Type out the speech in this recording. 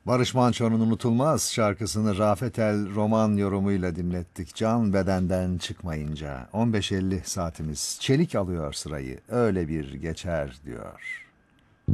Barış Manço'nun unutulmaz şarkısını Rafet El roman yorumuyla dinlettik. Can bedenden çıkmayınca 15.50 saatimiz çelik alıyor sırayı. Öyle bir geçer diyor.